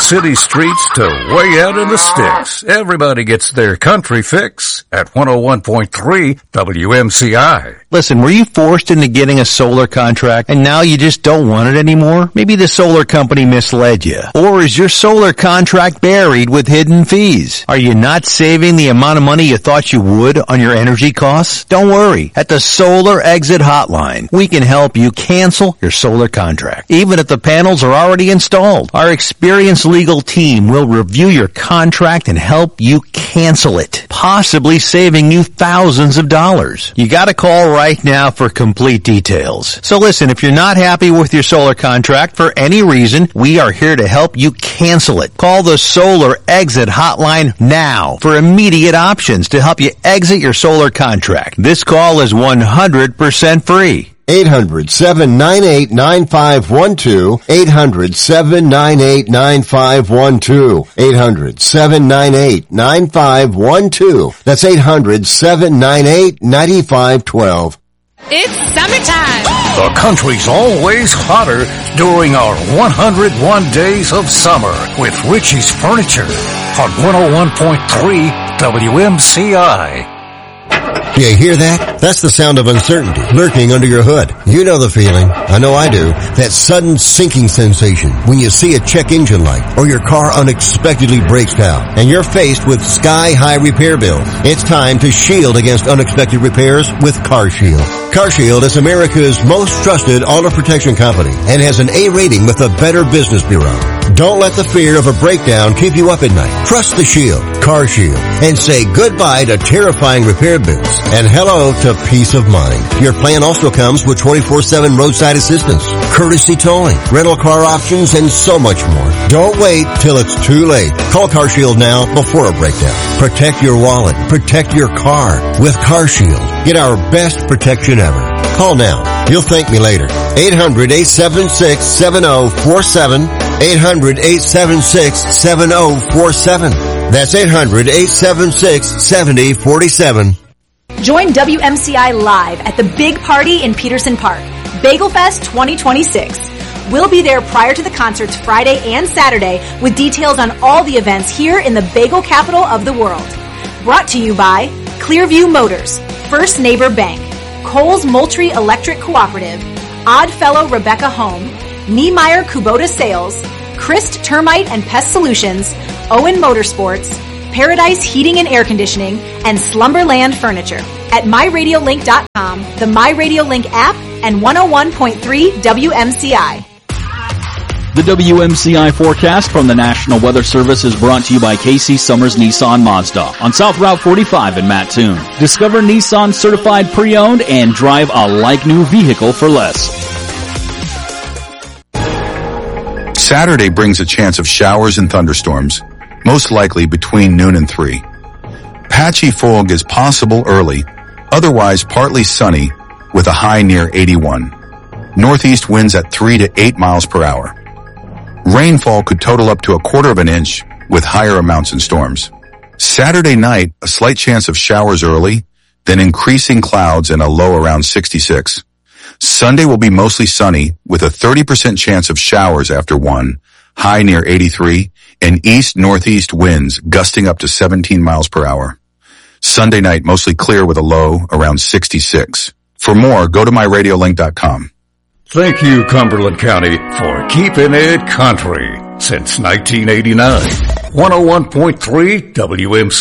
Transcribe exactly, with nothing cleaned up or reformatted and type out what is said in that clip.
city streets to way out in the sticks. Everybody gets their country fix at one oh one point three W M C I. Listen, were you forced into getting a solar contract and now you just don't want it anymore? Maybe the solar company misled you. Or is your solar contract buried with hidden fees? Are you not saving the amount of money you thought you would on your energy costs? Don't worry. At the Solar Exit Hotline, we can help you cancel your solar contract, even if the panels are already installed. Our experienced legal team will review your contract and help you cancel it, possibly saving you thousands of dollars. You gotta call right now for complete details. So listen, if you're not happy with your solar contract for any reason, we are here to help you cancel it. Call the Solar Exit Hotline now for immediate options to help you exit your solar contract. This call is one hundred percent free. eight hundred, seven nine eight, nine five one two. eight hundred, seven nine eight, nine five one two. eight hundred, seven nine eight, nine five one two. That's eight hundred, seven nine eight, nine five one two. It's summertime. The country's always hotter during our one hundred one days of summer with Richie's Furniture on one oh one point three W M C I. You hear that? That's the sound of uncertainty lurking under your hood. You know the feeling. I know I do. That sudden sinking sensation when you see a check engine light or your car unexpectedly breaks down and you're faced with sky-high repair bills. It's time to shield against unexpected repairs with CarShield. CarShield is America's most trusted auto protection company and has an A rating with the Better Business Bureau. Don't let the fear of a breakdown keep you up at night. Trust the Shield, CarShield, and say goodbye to terrifying repair bills and hello to peace of mind. Your plan also comes with twenty-four seven roadside assistance, courtesy towing, rental car options, and so much more. Don't wait till it's too late. Call CarShield now before a breakdown. Protect your wallet. Protect your car with CarShield. Get our best protection ever. Call now. You'll thank me later. eight hundred, eight seven six, seven oh four seven. eight hundred, eight seven six, seven oh four seven. That's eight hundred, eight seven six, seven oh four seven. Join W M C I live at the big party in Peterson Park, Bagel Fest twenty twenty-six. We'll be there prior to the concerts Friday and Saturday with details on all the events here in the bagel capital of the world. Brought to you by Clearview Motors, First Neighbor Bank, Coles Moultrie Electric Cooperative, Oddfellow Rebecca Home, Niemeyer Kubota Sales, Christ Termite and Pest Solutions, Owen Motorsports, Paradise Heating and Air Conditioning, and Slumberland Furniture. At my radio link dot com, the MyRadioLink app, and one oh one point three W M C I. The W M C I forecast from the National Weather Service is brought to you by Casey Summers Nissan Mazda on South Route forty-five in Mattoon. Discover Nissan certified pre-owned and drive a like-new vehicle for less. Saturday brings a chance of showers and thunderstorms, most likely between noon and three. Patchy fog is possible early, otherwise partly sunny with a high near eighty-one. Northeast winds at three to eight miles per hour. Rainfall could total up to a quarter of an inch with higher amounts in storms. Saturday night, a slight chance of showers early, then increasing clouds and a low around sixty-six. Sunday will be mostly sunny with a thirty percent chance of showers after one, high near eighty-three, and east-northeast winds gusting up to seventeen miles per hour. Sunday night mostly clear with a low around sixty-six. For more, go to my radio link dot com. Thank you, Cumberland County, for keeping it country since nineteen eighty-nine. one oh one point three W M C I.